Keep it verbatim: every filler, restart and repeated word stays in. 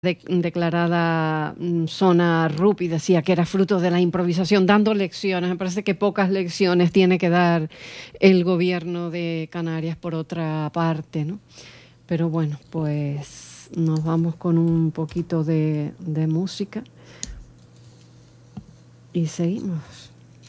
de, declarada mm, zona R U P y decía que era fruto de la improvisación, dando lecciones. Me parece que pocas lecciones tiene que dar el gobierno de Canarias por otra parte, ¿no? Pero bueno, pues nos vamos con un poquito de, de música y seguimos.